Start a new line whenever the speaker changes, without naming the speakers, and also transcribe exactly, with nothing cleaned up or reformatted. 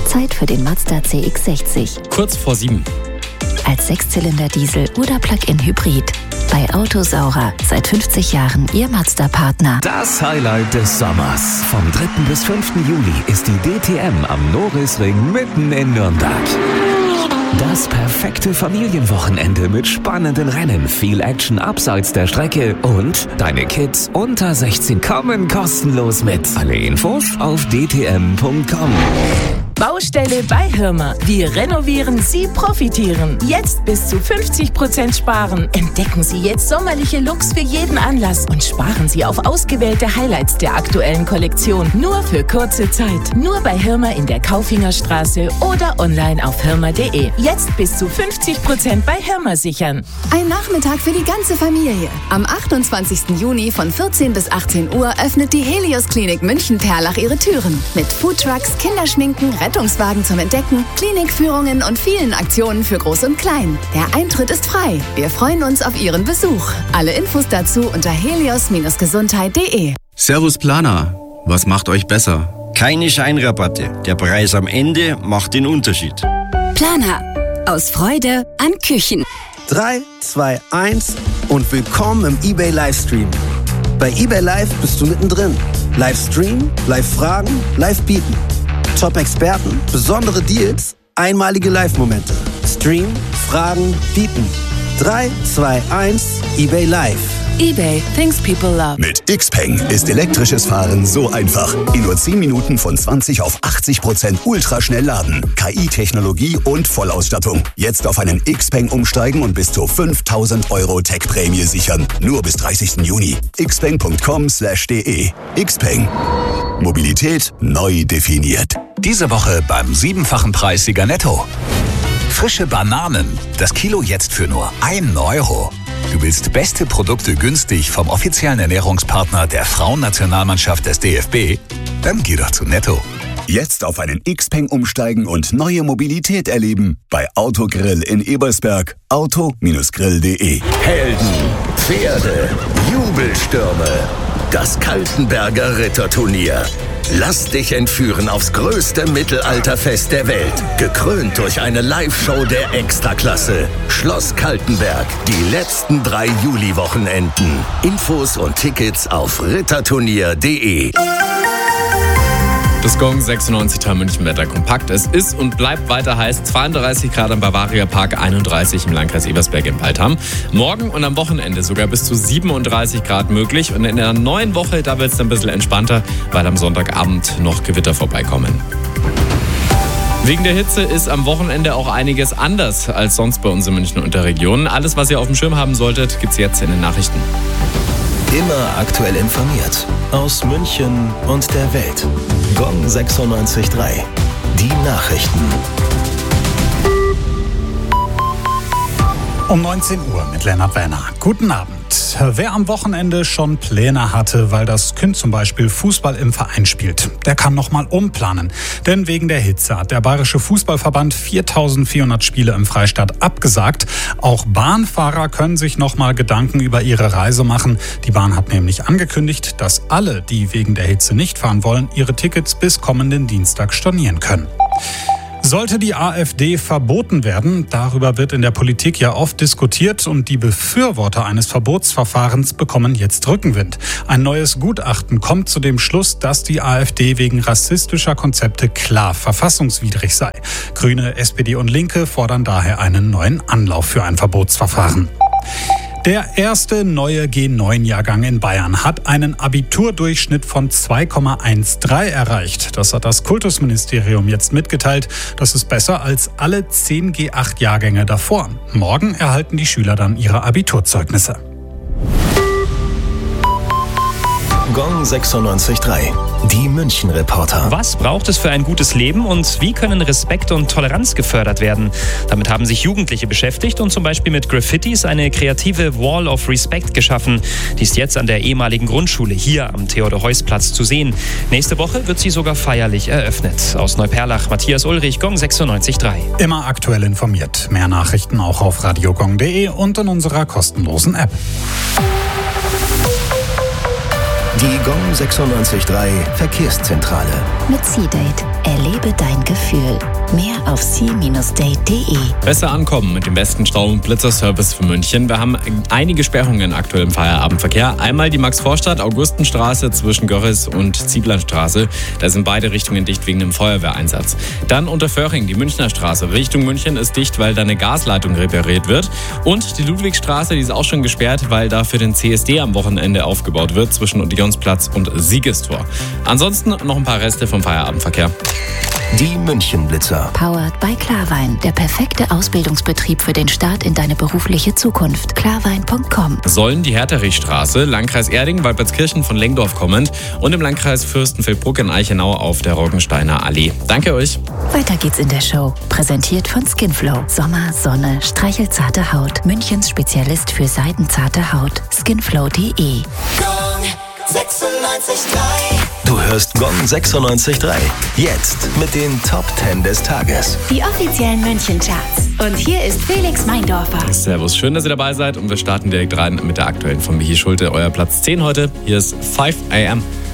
Zeit für den Mazda C X sechzig.
Kurz vor sieben.
Als Sechszylinder-Diesel oder Plug-in-Hybrid. Bei Autosaurer seit fünfzig Jahren Ihr Mazda-Partner.
Das Highlight des Sommers. Vom dritten bis fünften Juli ist die D T M am Norisring mitten in Nürnberg. Das perfekte Familienwochenende mit spannenden Rennen, viel Action abseits der Strecke und deine Kids unter sechzehn kommen kostenlos mit. Alle Infos auf d t m punkt com.
Baustelle bei Hirmer. Wir renovieren, Sie profitieren. Jetzt bis zu fünfzig Prozent sparen. Entdecken Sie jetzt sommerliche Looks für jeden Anlass und sparen Sie auf ausgewählte Highlights der aktuellen Kollektion. Nur für kurze Zeit. Nur bei Hirmer in der Kaufingerstraße oder online auf hirmer punkt de. Jetzt bis zu fünfzig Prozent bei Hirmer sichern.
Ein Nachmittag für die ganze Familie. Am achtundzwanzigsten Juni von vierzehn bis achtzehn Uhr öffnet die Helios Klinik München-Perlach ihre Türen. Mit Foodtrucks, Kinderschminken, Rettungswagen zum Entdecken, Klinikführungen und vielen Aktionen für Groß und Klein. Der Eintritt ist frei. Wir freuen uns auf Ihren Besuch. Alle Infos dazu unter helios Gesundheit punkt de.
Servus Planer. Was macht euch besser?
Keine Scheinrabatte. Der Preis am Ende macht den Unterschied.
Planer. Aus Freude an Küchen.
drei, zwei, eins und willkommen im eBay Livestream. Bei eBay Live bist du mittendrin. Livestream, Live-Fragen, Live-Bieten. Top-Experten, besondere Deals, einmalige Live-Momente. Stream, Fragen, Bieten. drei, zwei, eins, eBay Live.
eBay, things people love.
Mit Xpeng ist elektrisches Fahren so einfach. In nur zehn Minuten von zwanzig auf achtzig Prozent ultraschnell laden. K I-Technologie und Vollausstattung. Jetzt auf einen Xpeng umsteigen und bis zu fünftausend Euro Tech-Prämie sichern. Nur bis dreißigsten Juni. xpeng punkt com slash de. Xpeng. Mobilität neu definiert.
Diese Woche beim siebenfachen Preissieger Netto. Frische Bananen. Das Kilo jetzt für nur ein Euro. Du willst beste Produkte günstig vom offiziellen Ernährungspartner der Frauennationalmannschaft des D F B? Dann geh doch zu Netto.
Jetzt auf einen Xpeng umsteigen und neue Mobilität erleben. Bei Autogrill in Ebersberg. auto grill punkt de.
Helden, Pferde, Jubelstürme. Das Kaltenberger Ritterturnier. Lass dich entführen aufs größte Mittelalterfest der Welt. Gekrönt durch eine Live-Show der Extraklasse. Schloss Kaltenberg. Die letzten drei Juli-Wochenenden. Infos und Tickets auf ritterturnier punkt de.
Das Gong sechsundneunzig Komma drei München Wetter kompakt. Es ist und bleibt weiter heiß. zweiunddreißig Grad am Bavaria Park, einunddreißig im Landkreis Ebersberg in Paltham. Morgen und am Wochenende sogar bis zu siebenunddreißig Grad möglich. Und in der neuen Woche, da wird es dann ein bisschen entspannter, weil am Sonntagabend noch Gewitter vorbeikommen. Wegen der Hitze ist am Wochenende auch einiges anders als sonst bei uns in München und der Region. Alles, was ihr auf dem Schirm haben solltet, gibt's jetzt in den Nachrichten.
Immer aktuell informiert. Aus München und der Welt. Gong sechsundneunzig Komma drei. Die Nachrichten.
Um neunzehn Uhr mit Lennart Werner. Guten Abend. Wer am Wochenende schon Pläne hatte, weil das Kind zum Beispiel Fußball im Verein spielt, der kann nochmal umplanen. Denn wegen der Hitze hat der Bayerische Fußballverband viertausendvierhundert Spiele im Freistaat abgesagt. Auch Bahnfahrer können sich nochmal Gedanken über ihre Reise machen. Die Bahn hat nämlich angekündigt, dass alle, die wegen der Hitze nicht fahren wollen, ihre Tickets bis kommenden Dienstag stornieren können. Sollte die AfD verboten werden, darüber wird in der Politik ja oft diskutiert und die Befürworter eines Verbotsverfahrens bekommen jetzt Rückenwind. Ein neues Gutachten kommt zu dem Schluss, dass die AfD wegen rassistischer Konzepte klar verfassungswidrig sei. Grüne, S P D und Linke fordern daher einen neuen Anlauf für ein Verbotsverfahren. Der erste neue G neun Jahrgang in Bayern hat einen Abiturdurchschnitt von zwei Komma dreizehn erreicht. Das hat das Kultusministerium jetzt mitgeteilt. Das ist besser als alle zehn G acht Jahrgänge davor. Morgen erhalten die Schüler dann ihre Abiturzeugnisse.
Gong sechsundneunzig Komma drei. Die München-Reporter.
Was braucht es für ein gutes Leben und wie können Respekt und Toleranz gefördert werden? Damit haben sich Jugendliche beschäftigt und zum Beispiel mit Graffitis eine kreative Wall of Respect geschaffen. Die ist jetzt an der ehemaligen Grundschule hier am Theodor-Heuss-Platz zu sehen. Nächste Woche wird sie sogar feierlich eröffnet. Aus Neuperlach, Matthias Ulrich, Gong sechsundneunzig Komma drei.
Immer aktuell informiert. Mehr Nachrichten auch auf radiogong punkt de und in unserer kostenlosen App.
Die Gong sechsundneunzig Komma drei Verkehrszentrale.
Mit C-Date. Erlebe dein Gefühl. Mehr auf sea dash date punkt de.
Besser ankommen mit dem besten Stau- und Blitzerservice für München. Wir haben einige Sperrungen aktuell im Feierabendverkehr. Einmal die Max-Vorstadt, Augustenstraße zwischen Görres und Zieblandstraße. Da sind beide Richtungen dicht wegen dem Feuerwehreinsatz. Dann unter Föhring, die Münchner Straße. Richtung München ist dicht, weil da eine Gasleitung repariert wird. Und die Ludwigstraße, die ist auch schon gesperrt, weil da für den C S D am Wochenende aufgebaut wird zwischen Odeonsplatz und Siegestor. Ansonsten noch ein paar Reste vom Feierabendverkehr.
Die München-Blitzer.
Powered by Klarwein, der perfekte Ausbildungsbetrieb für den Start in deine berufliche Zukunft. klarwein punkt com.
Sollen die Herterichstraße, Landkreis Erding, Walpertskirchen von Lengdorf kommend und im Landkreis Fürstenfeldbruck in Eichenau auf der Roggensteiner Allee. Danke euch.
Weiter geht's in der Show. Präsentiert von Skinflow. Sommer, Sonne, streichelzarte Haut. Münchens Spezialist für seidenzarte Haut. skinflow punkt de.
sechsundneunzig Komma drei. Du hörst Gong sechsundneunzig Komma drei. Jetzt mit den Top zehn des Tages.
Die offiziellen München-Charts. Und hier ist Felix Meindorfer.
Servus, schön, dass ihr dabei seid. Und wir starten direkt rein mit der aktuellen von Michi Schulte. Euer Platz zehn heute. Hier ist five a m